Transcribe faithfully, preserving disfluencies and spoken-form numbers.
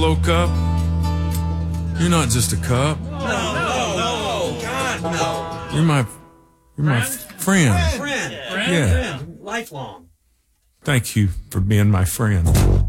woke up, you're not just a cup. No, no, no, God, no. You're my, you're my friend. Friend, Yeah. friend, lifelong. Thank you for being my friend.